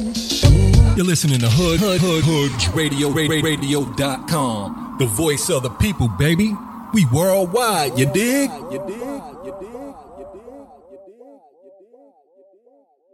You're listening to Hood Radio.com. The voice of the people, baby. We worldwide, you dig?